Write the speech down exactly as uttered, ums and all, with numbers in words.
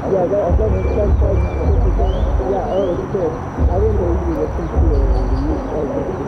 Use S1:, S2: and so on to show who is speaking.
S1: Yeah, that, that makes sense. Like, yeah, oh, shit. I didn't know you were considering the use of